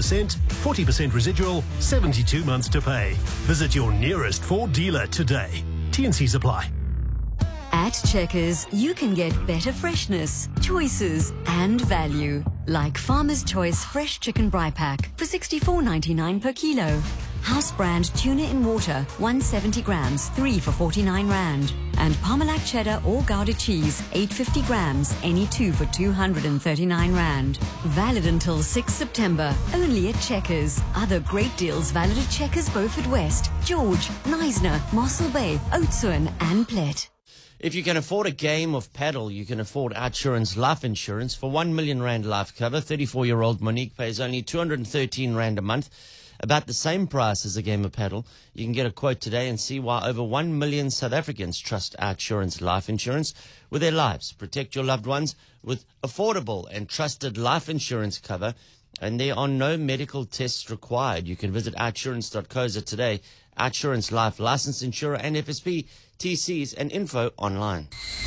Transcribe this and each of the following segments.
0%, 40% residual, 72 months to pay. Visit your nearest Ford dealer today. T&Cs apply. At Checkers, you can get better freshness, choices, and value. Like Farmer's Choice Fresh Chicken Bri Pack for $64.99 per kilo. House brand tuna in water, 170 grams, 3 for 49 rand. And Parmalat cheddar or Gouda cheese, 850 grams, any 2 for 239 rand. Valid until 6 September, only at Checkers. Other great deals valid at Checkers Beaufort West, George, Neisner, Mossel Bay, Oudtshoorn and Plet. If you can afford a game of paddle, you can afford OUTsurance Life Insurance. For 1 million rand life cover, 34-year-old Monique pays only 213 rand a month, about the same price as a game of paddle. You can get a quote today and see why over 1 million South Africans trust OUTsurance Life Insurance with their lives. Protect your loved ones with affordable and trusted life insurance cover, and there are no medical tests required. You can visit outsurance.co.za today. OUTsurance Life, licensed insurer and FSP, TCs and info online.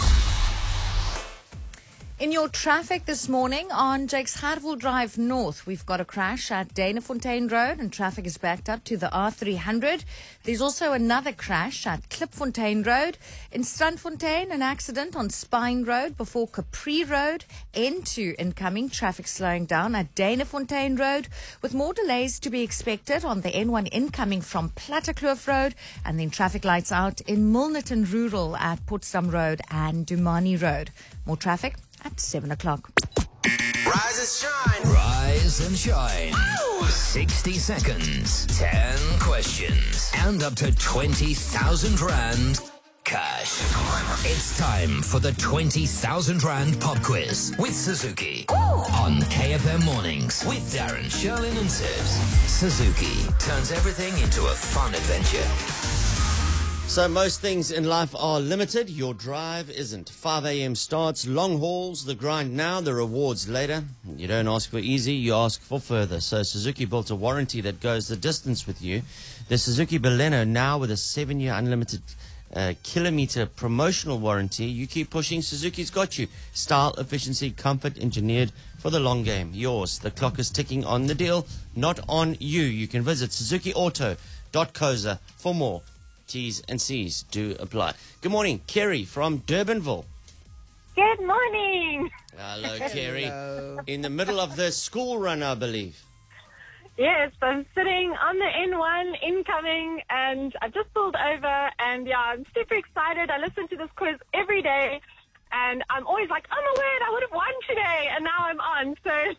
In your traffic this morning on Jakes Hartwell Drive North, we've got a crash at Danafontein Road and traffic is backed up to the R300. There's also another crash at Klipfontein Road. In Strandfontein, an accident on Spine Road before Capri Road. N2 incoming, traffic slowing down at Danafontein Road with more delays to be expected on the N1 incoming from Plattekloof Road, and then traffic lights out in Milnerton Rural at Potsdam Road and Dumani Road. More traffic at 7 o'clock. Rise and shine. Rise and shine. Ow! 60 seconds, 10 questions, and up to 20,000 rand cash. It's time for the 20,000 rand pop quiz with Suzuki. Ooh. On KFM Mornings with Darren, Sherlyn and Sibs. Suzuki turns everything into a fun adventure. So most things in life are limited. Your drive isn't. 5 a.m. starts, long hauls, the grind now, the rewards later. You don't ask for easy, you ask for further. So Suzuki built a warranty that goes the distance with you. The Suzuki Baleno now with a 7-year unlimited kilometer promotional warranty. You keep pushing, Suzuki's got you. Style, efficiency, comfort, engineered for the long game. Yours. The clock is ticking on the deal, not on you. You can visit suzukiauto.co.za for more. T's and C's do apply. Good morning, Kerry from Durbanville. Good morning. Hello, Kerry. In the middle of the school run, I believe. Yes, I'm sitting on the N1 incoming, and I just pulled over, and yeah, I'm super excited. I listen to this quiz every day, and I'm always like, oh my word, I would have won today, and now I'm on.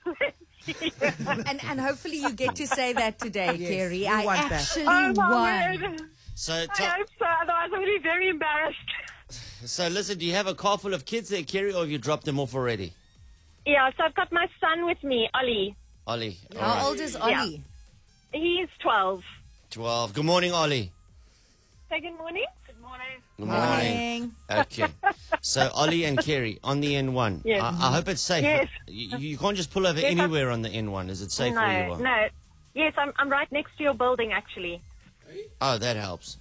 So, and hopefully you get to say that today, Yes, Kerry. we I want that. actually oh my won. word. So, I hope so, otherwise I'm going to be very embarrassed. so listen, do you have a car full of kids there, Kerry, or have you dropped them off already? Yeah, so I've got my son with me, Ollie. Ollie. all How right. old is Ollie? He's 12. 12. Good morning, Ollie. Say good morning. Good morning. Good morning. Okay. So, Ollie and Kerry on the N1. Yes. I hope it's safe. Yes. You can't just pull over Yes, anywhere on the N1. Is it safe where you are? No. Yes, I'm right next to your building, actually. Oh, that helps.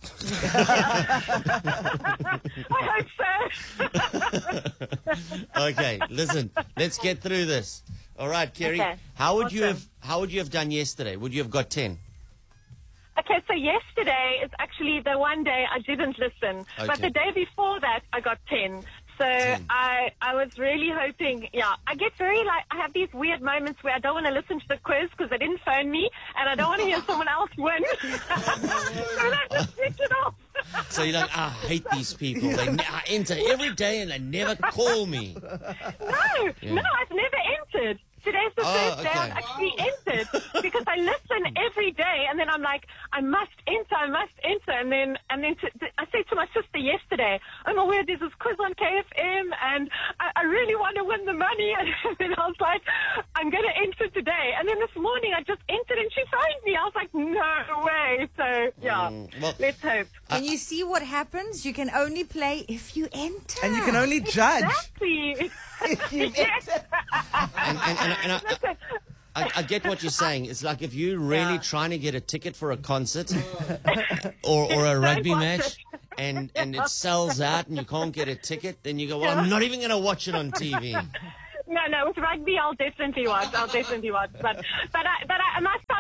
I hope so. Okay, listen, let's get through this. All right, Kerry. Okay, How would you awesome. have done yesterday? Would you have got 10? Okay, so yesterday is actually the one day I didn't listen. But Okay. the day before that, I got 10. So 10. I was really hoping, I get I have these weird moments where I don't want to listen to the quiz because they didn't phone me, and I don't want to hear someone else win. So I just switch it off. So you're like, I hate these people. I enter every day and they never call me. No, I've never entered. Today's the first day I've actually entered because I listen every day, and then I'm like, I must enter, and then I said to my sister yesterday, oh my word, there's this quiz on KFM, and I really want to win the money, and then I was like, I'm going to enter today, and then this morning I just entered, and she phoned me. I was like, no way. So well, let's hope. Can you see what happens? You can only play if you enter. And you can only judge. Exactly. If you Yes. And I get what you're saying. It's like if you're really trying to get a ticket for a concert or a rugby match and it sells out and you can't get a ticket, then you go, well, I'm not even going to watch it on TV. No, with rugby, I'll definitely watch. But my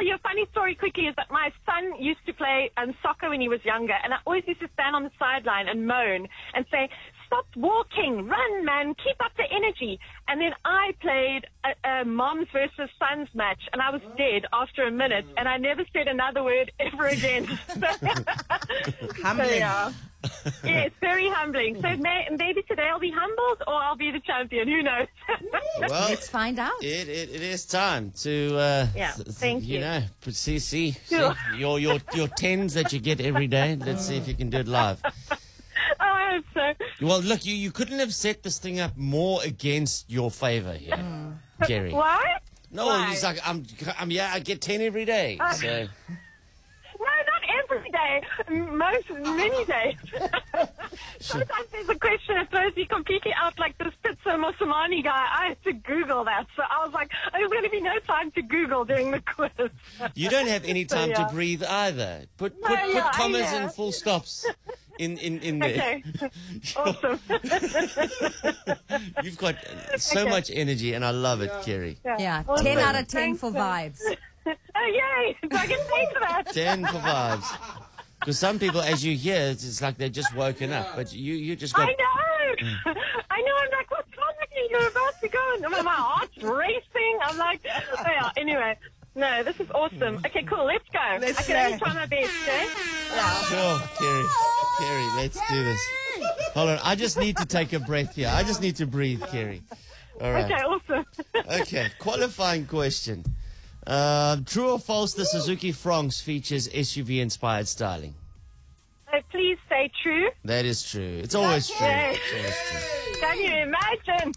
very quickly is that my son used to play soccer when he was younger, and I always used to stand on the sideline and moan and say, "Stop walking, run, man, keep up the energy." And then I played a moms versus sons match, and I was dead after a minute, and I never said another word ever again. Humbling. So, yeah. Yes, very humbling. So maybe today I'll be humbled, or I'll be the champion. Who knows? Well, Let's find out. it is time to thank you. you know, see Sure. your tens that you get every day. Let's see if you can do it live. I hope so. Well, look, you couldn't have set this thing up more against your favor here, Kerry. Why? No, Why? he's like, I get 10 every day. So No, not every day. Many days. Sometimes there's a question that throws me completely out, like this Pizza Mosamani guy. I had to Google that. So I was like, there's going to be no time to Google during the quiz. you don't have any time to breathe either. Put commas and full stops in there. Okay. Awesome. You've got so much energy, and I love it, Kerry. Yeah, Awesome. 10 out of 10 Thanks, for vibes. Oh, yay. Do I get paid for that? 10 for vibes. Because some people, as you hear, it's like they're just woken up. But you just got... I know. I know. I'm like, what's wrong with you? You're about to go. And my heart's racing. I'm like, oh, yeah. Anyway. No, this is awesome. Okay, cool. Let's go. I can only try my best, eh? Sure, Kerry, let's do this. Hold on. I just need to take a breath here. I just need to breathe, Kerry. All right. Okay, awesome. Okay, qualifying question. True or false, the Suzuki Fronx features SUV-inspired styling? Please say true. That is true. It's always true. Yay. It's always true. Can you imagine?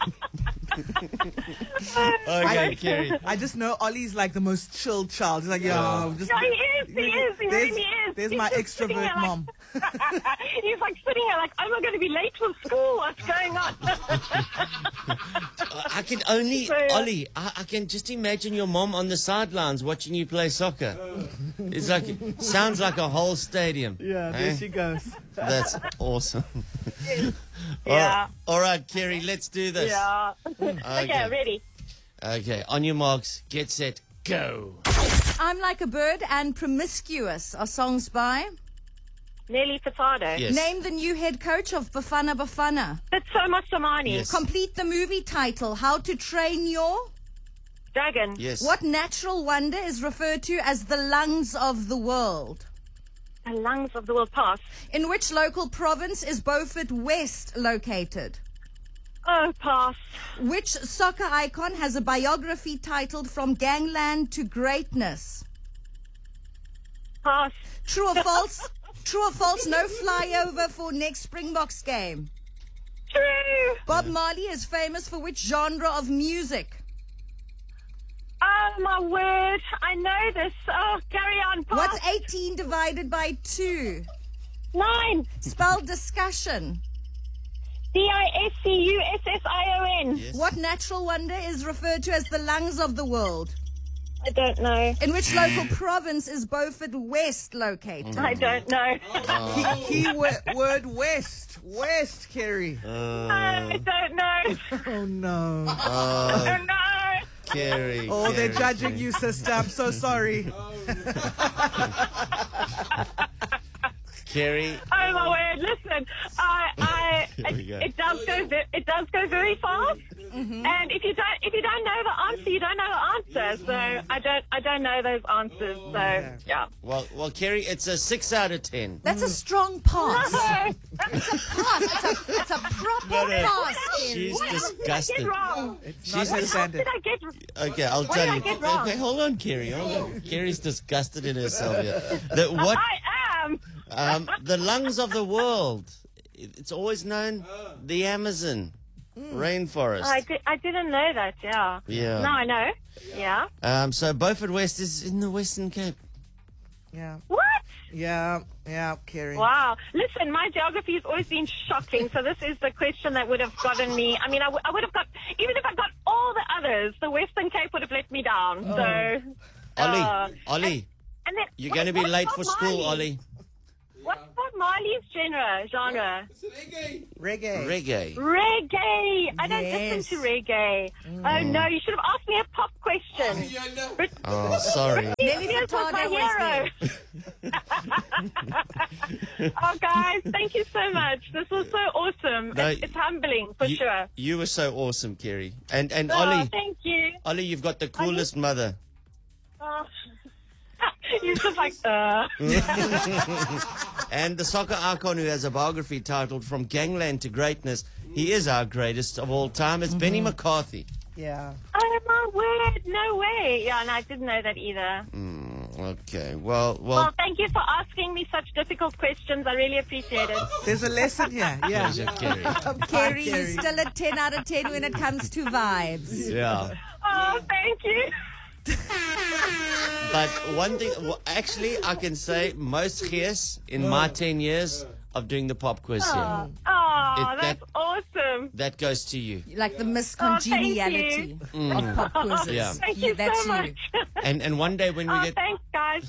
Okay, Kerry. I just know Ollie's like the most chilled child. He's like, just. Yeah, he is. He really is. There's He's my just sitting extrovert there like- mom. He's like sitting here like, am I going to be late for school? What's going on? I can only, So, yeah. Ollie, I can just imagine your mom on the sidelines watching you play soccer. It's like, sounds like a whole stadium. Yeah, eh? there she goes. That's awesome. Yeah. All right, Kerry, let's do this. Yeah. Okay, ready. Okay, on your marks, get set, go. I'm Like a Bird and Promiscuous are songs by. Nelly Furtado. Yes. Name the new head coach of Bafana Bafana. It's so much Samani. Yes. Complete the movie title, How to Train Your. Dragon. Yes. What natural wonder is referred to as the lungs of the world? The lungs of the world pass. In which local province is Beaufort West located? Oh, pass. Which soccer icon has a biography titled From Gangland to Greatness? Pass. True or false? True or false? No flyover for next Springboks game. True. Bob Marley is famous for which genre of music? Oh, my word. I know this. Oh, carry on. Pass. What's 18 divided by 2? 9. Spell discussion. DISCUSSION. Yes. What natural wonder is referred to as the lungs of the world? I don't know. In which local province is Beaufort West located? I don't know. Key word West. West, Kerry. I don't know. Oh, no. Oh, no. Kerry. Oh, they're Kerry, judging Kerry. you, sister. I'm so sorry. Kerry. Oh my word! Listen, Here we go. it does go very fast. And if you don't know the answer, you don't know the answer. So I don't know those answers. So yeah. Well, Kerry, it's a 6 out of 10. That's a strong pass. No. It's a proper pass. She's What disgusted. did I get wrong? It's She's not her dis- standard. Did I get? Okay, I'll What tell did I you. get wrong? Okay, hold on, Kerry. Hold on. Kerry's disgusted in herself here. What? I am. The lungs of the world. It's always known the Amazon rainforest. I didn't know that. Yeah. Yeah. Now I know. Yeah. So Beaufort West is in the Western Cape. Yeah. What? Yeah, Kerry. Wow. Listen, my geography has always been shocking, so this is the question that would have gotten me. I mean, I would have got, even if I got all the others, the Western Cape would have let me down. So. Ollie, And then, you're going to be late for school, Ollie. What's Bob Marley? Ali's genre? Reggae. Reggae. I don't Yes. listen to reggae. Oh no, you should have asked me a pop question. Oh, sorry. Nelly Spears was my Furtado was hero. Oh, guys, thank you so much. This was so awesome. No, It's humbling, for sure. You were so awesome, Kerry. And Oh, Ollie, thank you. Ollie, you've got the coolest mother. Oh. You're just like, And the soccer icon who has a biography titled From Gangland to Greatness. He is our greatest of all time. It's Benny McCarthy. Yeah. Oh, my word. No way. Yeah, and I didn't know that either. Okay, well, Well, thank you for asking me such difficult questions. I really appreciate it. There's a lesson here. Yeah. pleasure, Kerry. Kerry is still a 10 out of 10 when it comes to vibes. Yeah. Oh, thank you. But one thing, actually, I can say most gears in my 10 years of doing the pop quiz here. Oh, that's awesome. That goes to you. Like the miscongeniality of pop quizzes. Yeah. Thank you that's so much. And one day when we Oh, get... thanks, guys.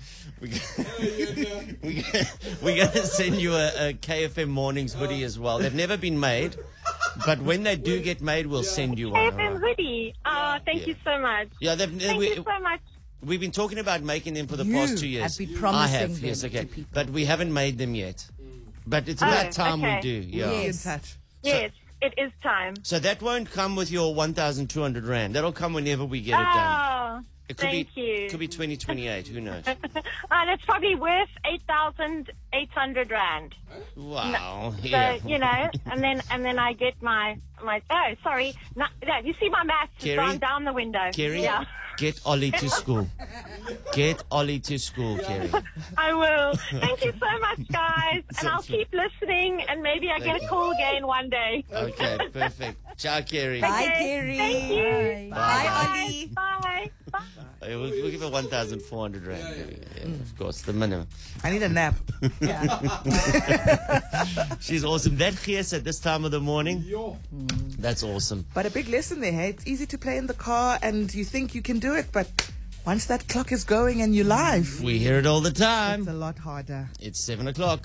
We're going to send you a KFM Mornings hoodie as well. They've never been made, but when they do get made, we'll send you one. all KFM right? hoodie. Oh, thank you so much. Yeah, Thank you so much. we've been talking about making them for the You past 2 years. have been promising I have, them yes, to okay. people. But we haven't made them yet. But it's about time okay. we do. Yeah. Be in Yes. touch. Yes, it is time. So that won't come with your 1,200 Rand. That'll come whenever we get it done. Oh, It could thank be, you. Could be 2028. Who knows? And it's probably worth 8,800 Rand. Wow. So, Yeah. you know, and then I get my oh, sorry. No, you see my maths has Kerry? gone down the window. Kerry, Yeah. get Ollie to school. Get Ollie to school, Kerry. I will. Thank you so much, guys. And I'll keep listening, and maybe I get a call again one day. Okay, perfect. Ciao, Kerry. Bye, Okay, Kerry. thank you. Bye, Ollie. Bye. Bye. We'll give her 1,400 Rand. Yeah, of course, the minimum. I need a nap. She's awesome. That Gees at this time of the morning, that's awesome. But a big lesson there, hey? It's easy to play in the car and you think you can do it, but once that clock is going and you're live, We hear it all the it's a time. lot harder. It's 7 o'clock.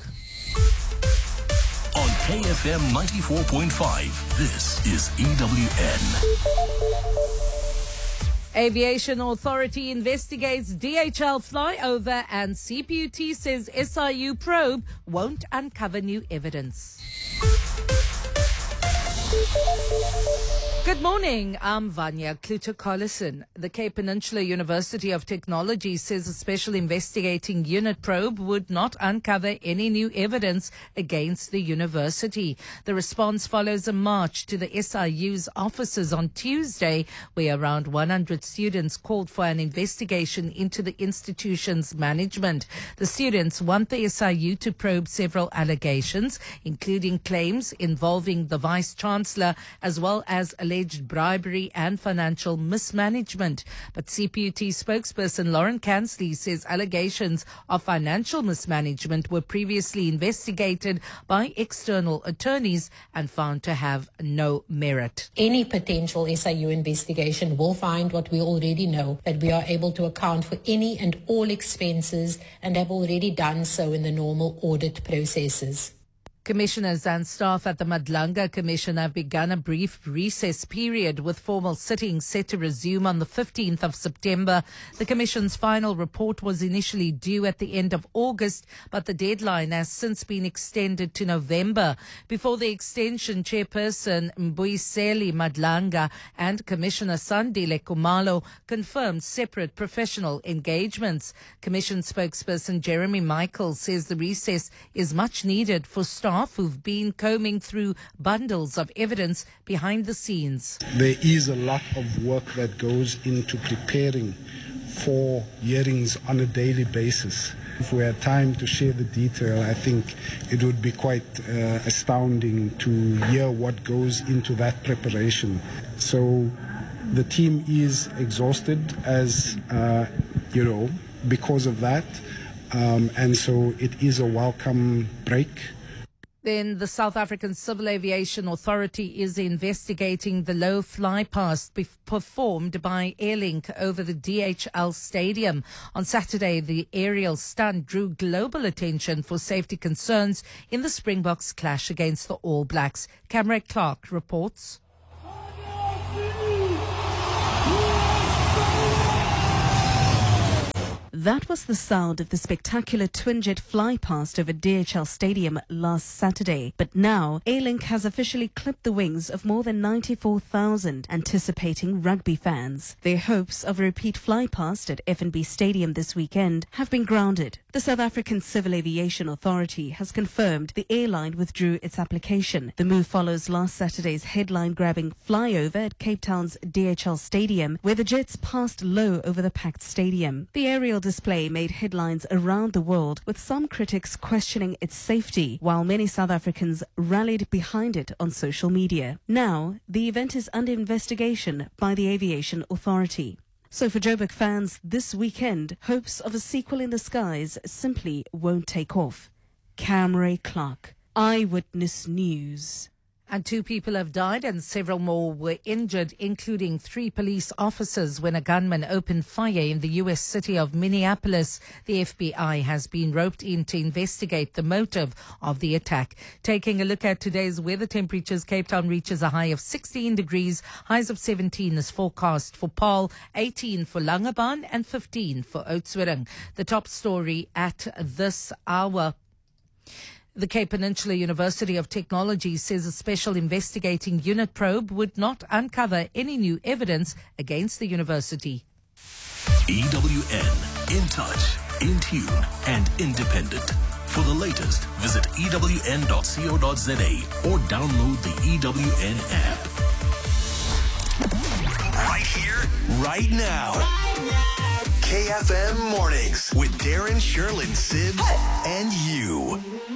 On KFM 94.5, this is EWN. Aviation Authority investigates DHL flyover and CPUT says SIU probe won't uncover new evidence. Good morning, I'm Vanya Kluter-Collison. The Cape Peninsula University of Technology says a special investigating unit probe would not uncover any new evidence against the university. The response follows a march to the SIU's offices on Tuesday, where around 100 students called for an investigation into the institution's management. The students want the SIU to probe several allegations, including claims involving the Vice-Chancellor as well as alleged bribery and financial mismanagement. But CPUT spokesperson Lauren Kansley says allegations of financial mismanagement were previously investigated by external attorneys and found to have no merit. Any potential SIU investigation will find what we already know, that we are able to account for any and all expenses and have already done so in the normal audit processes. Commissioners and staff at the Madlanga Commission have begun a brief recess period with formal sittings set to resume on the 15th of September. The Commission's final report was initially due at the end of August, but the deadline has since been extended to November. Before the extension, Chairperson Mbuyiseli Madlanga and Commissioner Sandile Kumalo confirmed separate professional engagements. Commission spokesperson Jeremy Michael says the recess is much needed for staff who've been combing through bundles of evidence behind the scenes. There is a lot of work that goes into preparing for hearings on a daily basis. If we had time to share the detail, I think it would be quite astounding to hear what goes into that preparation. So the team is exhausted as, because of that. And so it is a welcome break. Then the South African Civil Aviation Authority is investigating the low fly past performed by Airlink over the DHL Stadium. On Saturday, the aerial stunt drew global attention for safety concerns in the Springboks clash against the All Blacks. Cameron Clark reports. That was the sound of the spectacular twin-jet fly-past over DHL Stadium last Saturday. But now, Airlink has officially clipped the wings of more than 94,000 anticipating rugby fans. Their hopes of a repeat fly-past at FNB Stadium this weekend have been grounded. The South African Civil Aviation Authority has confirmed the airline withdrew its application. The move follows last Saturday's headline-grabbing flyover at Cape Town's DHL Stadium, where the jets passed low over the packed stadium. The aerial display made headlines around the world, with some critics questioning its safety, while many South Africans rallied behind it on social media. Now, the event is under investigation by the Aviation Authority. So for Joburg fans, this weekend, hopes of a sequel in the skies simply won't take off. Cameron Clark, Eyewitness News. And 2 people have died and several more were injured, including 3 police officers, when a gunman opened fire in the U.S. city of Minneapolis. The FBI has been roped in to investigate the motive of the attack. Taking a look at today's weather temperatures, Cape Town reaches a high of 16 degrees. Highs of 17 is forecast for Paarl, 18 for Langebaan and 15 for Oudtshoorn. The top story at this hour. The Cape Peninsula University of Technology says a special investigating unit probe would not uncover any new evidence against the university. EWN, in touch, in tune, and independent. For the latest, visit ewn.co.za or download the EWN app. Right here, right now. KFM Mornings with Darren, Sherlyn, Sibs, and you.